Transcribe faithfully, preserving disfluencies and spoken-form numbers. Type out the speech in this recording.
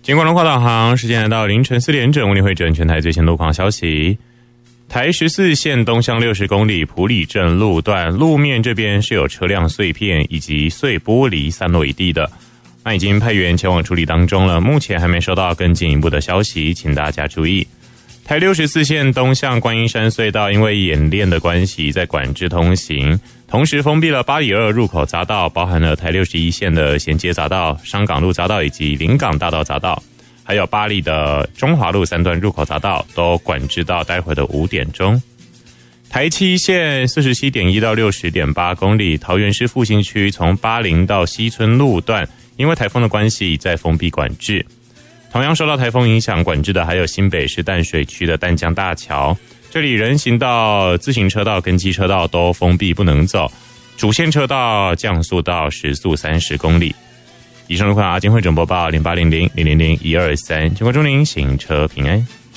经过龙华导航，时间来到凌晨四点整，为您汇整全台最新路况消息。台十四线东向六十公里埔里镇路段路面这边是有车辆碎片以及碎玻璃散落一地的，那已经派员前往处理当中了，目前还没收到更进一步的消息，请大家注意。台六十四线东向观音山隧道因为演练的关系在管制通行，同时封闭了八里二入口匝道，包含了台六十一线的衔接匝道、商港路匝道以及临港大道匝道，还有八里的中华路三段入口匝道都管制到待会的五点钟。台七线 四十七点一 到 六十点八 公里，桃园市复兴区从八零到西村路段因为台风的关系在封闭管制。同样受到台风影响管制的还有新北市淡水区的淡江大桥，这里人行道、自行车道跟机车道都封闭不能走，主线车道降速到时速三十公里。以上路况阿金汇整播报零八零零零零零一二三，经过祝您行车平安。